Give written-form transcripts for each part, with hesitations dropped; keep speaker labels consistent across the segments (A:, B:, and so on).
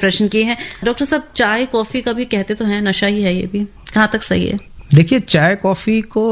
A: प्रश्न किए हैं। डॉक्टर साहब, चाय कॉफी का भी कहते तो हैं नशा ही है, ये भी कहाँ तक सही है?
B: देखिए, चाय कॉफी को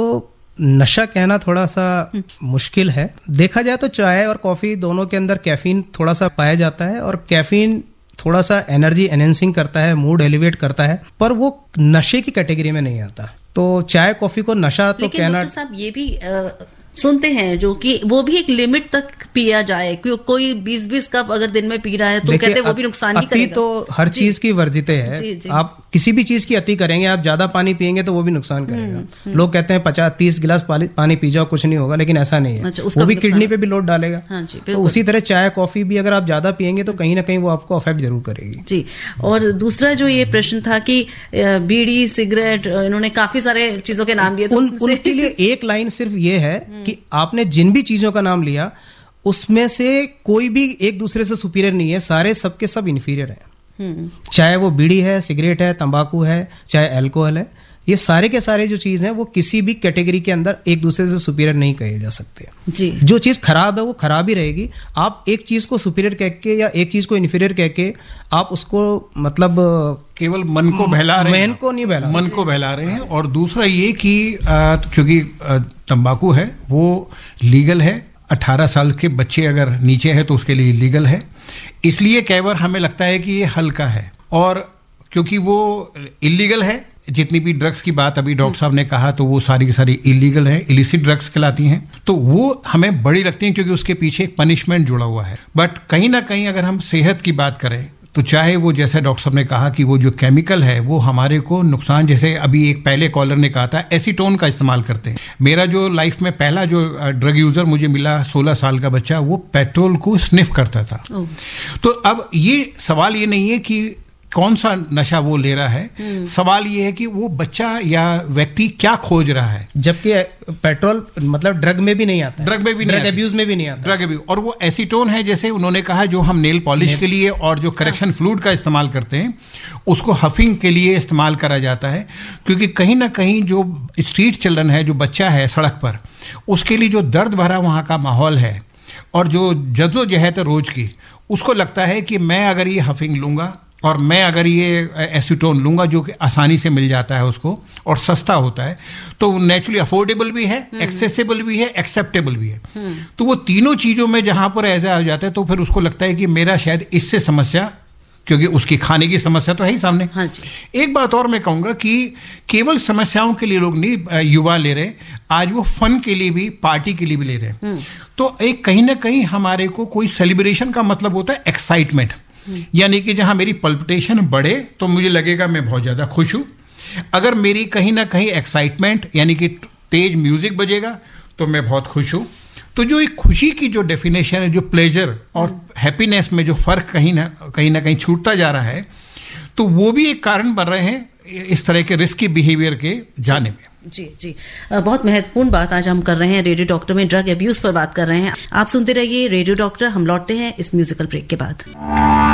B: नशा कहना थोड़ा सा मुश्किल है। देखा जाए तो चाय और कॉफी दोनों के अंदर कैफीन थोड़ा सा पाया जाता है, और कैफीन थोड़ा सा एनर्जी एनहेंसिंग करता है, मूड एलिवेट करता है, पर वो नशे की कैटेगरी में नहीं आता। तो चाय कॉफी को नशा तो कहना।
A: डॉक्टर साहब, ये भी सुनते हैं जो कि वो भी एक लिमिट तक पिया जाए, कोई 20-20 कप अगर दिन में पी रहा है तो कहते हैं वो भी नुकसान ही करेगा।
B: अति तो हर चीज की वर्जित है। जी। आप किसी भी चीज की अति करेंगे, आप ज्यादा पानी पिएंगे तो वो भी नुकसान करेगा। लोग कहते हैं 50-30 गिलास पानी पी जाओ, कुछ नहीं होगा, लेकिन ऐसा नहीं है। वो भी किडनी पे भी लोड डालेगा। तो उसी तरह चाय कॉफी भी अगर आप ज्यादा पिएंगे तो कहीं ना कहीं वो आपको अफेक्ट जरूर करेगी।
A: जी। और दूसरा जो ये प्रश्न था कि बीड़ी, सिगरेट, इन्होंने काफी सारे चीजों के नाम लिए, तो
B: उनके लिए एक लाइन सिर्फ ये है कि आपने जिन भी चीजों का नाम लिया उसमें से कोई भी एक दूसरे से सुपीरियर नहीं है, सारे सबके सब इन्फीरियर हैं। चाहे वो बीड़ी है, सिगरेट है, तंबाकू है, चाहे अल्कोहल है, ये सारे के सारे जो चीज हैं वो किसी भी कैटेगरी के अंदर एक दूसरे से सुपीरियर नहीं कहे जा सकते।
A: जी।
B: जो चीज खराब है वो खराब ही रहेगी। आप एक चीज को सुपीरियर कह के या एक चीज को इन्फीरियर कह के आप उसको मतलब
C: केवल मन को बहला रहे हैं,
B: मन को नहीं बहला,
C: मन को बहला रहे हैं। और दूसरा ये कि क्योंकि तंबाकू है वो लीगल है, 18 साल के बच्चे अगर नीचे है तो उसके लिए लीगल है, इसलिए कई बार हमें लगता है कि ये हल्का है। और क्योंकि वो इलीगल है, जितनी भी ड्रग्स की बात अभी डॉक्टर साहब ने कहा तो वो सारी की सारी इलीगल है, इलिसिट ड्रग्स कहलाती हैं, तो वो हमें बड़ी लगती हैं क्योंकि उसके पीछे एक पनिशमेंट जुड़ा हुआ है। बट कहीं ना कहीं अगर हम सेहत की बात करें तो चाहे वो जैसे डॉक्टर साहब ने कहा कि वो जो केमिकल है वो हमारे को नुकसान, जैसे अभी एक पहले कॉलर ने कहा था एसीटोन का इस्तेमाल करते हैं। मेरा जो लाइफ में पहला जो ड्रग यूजर मुझे मिला 16 साल का बच्चा, वो पेट्रोल को स्निफ करता था। तो अब ये सवाल ये नहीं है कि कौन सा नशा वो ले रहा है, सवाल ये है कि वो बच्चा या व्यक्ति क्या खोज रहा है।
B: जबकि पेट्रोल मतलब ड्रग में भी नहीं आता,
C: ड्रग में भी
B: ड्रग एब्यूज में भी नहीं आता,
C: ड्रग एब्यूज। और वो एसीटोन है, जैसे उन्होंने कहा, जो हम नेल पॉलिश के लिए और जो करेक्शन फ्लूइड का इस्तेमाल करते हैं उसको हफिंग के लिए इस्तेमाल करा जाता है। क्योंकि कहीं ना कहीं जो स्ट्रीट चिल्ड्रन है, जो बच्चा है सड़क पर, उसके लिए जो दर्द भरा वहाँ का माहौल है और जो जद्दोजहद है रोज की, उसको लगता है कि मैं अगर ये हफिंग लूंगा और मैं अगर ये एसीटोन लूंगा जो कि आसानी से मिल जाता है उसको और सस्ता होता है, तो नेचुरली अफोर्डेबल भी है, एक्सेसिबल भी है, एक्सेप्टेबल भी है। तो वो तीनों चीजों में जहां पर ऐसा आ जाता है तो फिर उसको लगता है कि मेरा शायद इससे समस्या, क्योंकि उसकी खाने की समस्या तो है ही सामने।
A: हाँ जी।
C: एक बात और मैं कहूंगा कि केवल समस्याओं के लिए लोग नहीं युवा ले रहे, आज वो फन के लिए भी, पार्टी के लिए भी ले रहे हैं। तो एक कहीं ना कहीं हमारे को कोई सेलिब्रेशन का मतलब होता है एक्साइटमेंट, यानी कि जहां मेरी पल्पिटेशन बढ़े तो मुझे लगेगा मैं बहुत ज्यादा खुश हूं। अगर मेरी कहीं ना कहीं एक्साइटमेंट यानी कि तेज म्यूजिक बजेगा तो मैं बहुत खुश हूं। तो जो एक खुशी की जो डेफिनेशन है, जो प्लेजर और हैप्पीनेस में जो फर्क कहीं ना कहीं छूटता जा रहा है, तो वो भी एक कारण बन रहे हैं इस तरह के रिस्की बिहेवियर के जाने में।
A: जी जी, बहुत महत्वपूर्ण बात आज हम कर रहे हैं रेडियो डॉक्टर में, ड्रग एब्यूज पर बात कर रहे हैं। आप सुनते रहिए रेडियो डॉक्टर। हम लौटते हैं इस म्यूजिकल ब्रेक के बाद।